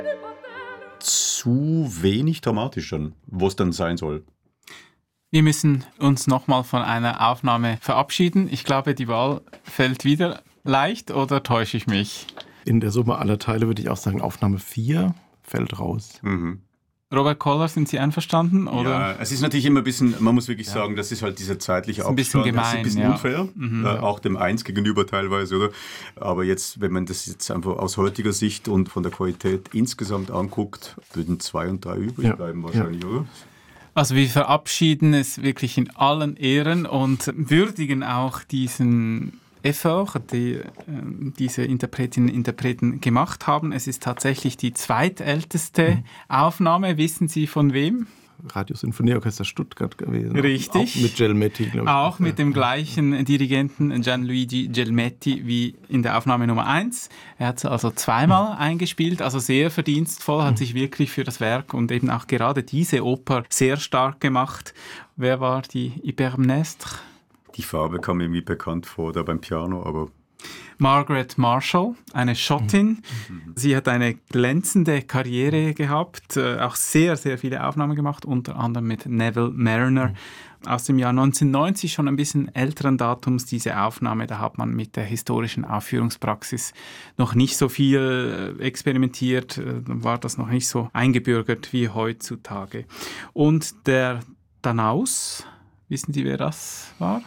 Zu wenig dramatisch dann, wo es dann sein soll. Wir müssen uns nochmal von einer Aufnahme verabschieden. Ich glaube, die Wahl fällt wieder leicht, oder täusche ich mich? In der Summe aller Teile würde ich auch sagen, Aufnahme 4 fällt raus. Mhm. Robert Koller, sind Sie einverstanden? Oder? Ja, es ist natürlich immer ein bisschen, man muss wirklich sagen, das ist halt dieser zeitliche Abstand. Ein bisschen gemein, das ist ein bisschen unfair, auch dem 1 gegenüber teilweise, oder? Aber jetzt, wenn man das jetzt einfach aus heutiger Sicht und von der Qualität insgesamt anguckt, würden 2 und 3 übrig bleiben wahrscheinlich, oder? Also wir verabschieden es wirklich in allen Ehren und würdigen auch diesen Effort, die diese Interpretinnen und Interpreten gemacht haben. Es ist tatsächlich die zweitälteste Aufnahme. Wissen Sie von wem? Radiosinfonieorchester Stuttgart gewesen. Richtig. Auch mit Gelmetti, glaube ich. Auch mit dem gleichen Dirigenten Gianluigi Gelmetti wie in der Aufnahme Nummer 1. Er hat es also zweimal eingespielt, also sehr verdienstvoll, hat sich wirklich für das Werk und eben auch gerade diese Oper sehr stark gemacht. Wer war die Hypermnestre? Die Farbe kam mir irgendwie bekannt vor, da beim Piano, aber... Margaret Marshall, eine Schottin. Sie hat eine glänzende Karriere gehabt, auch sehr, sehr viele Aufnahmen gemacht, unter anderem mit Neville Marriner. Aus dem Jahr 1990, schon ein bisschen älteren Datums, diese Aufnahme. Da hat man mit der historischen Aufführungspraxis noch nicht so viel experimentiert, war das noch nicht so eingebürgert wie heutzutage. Und der Danaus, wissen Sie, wer das war?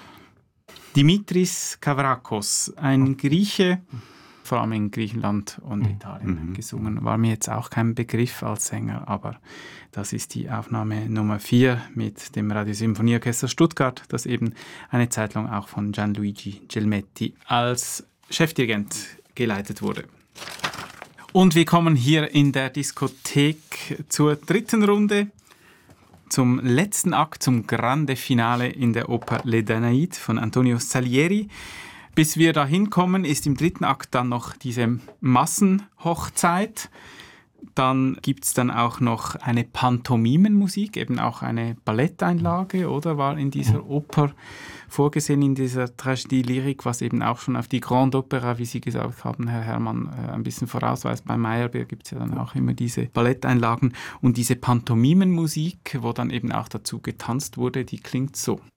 Dimitris Kavrakos, ein Grieche, vor allem in Griechenland und Italien gesungen. War mir jetzt auch kein Begriff als Sänger, aber das ist die Aufnahme Nummer 4 mit dem Radiosinfonieorchester Stuttgart, das eben eine Zeit lang auch von Gianluigi Gelmetti als Chefdirigent geleitet wurde. Und wir kommen hier in der Diskothek zur dritten Runde. Zum letzten Akt, zum Grande Finale in der Oper Le Danaïde von Antonio Salieri. Bis wir da hinkommen, ist im dritten Akt dann noch diese Massenhochzeit. Dann gibt es dann auch noch eine Pantomimenmusik, eben auch eine Balletteinlage, oder war in dieser Oper vorgesehen, in dieser Tragödie lyrique, was eben auch schon auf die Grande Opera, wie Sie gesagt haben, Herr Herrmann, ein bisschen vorausweist. Bei Meyerbeer gibt es ja dann auch immer diese Balletteinlagen. Und diese Pantomimenmusik, wo dann eben auch dazu getanzt wurde, die klingt so.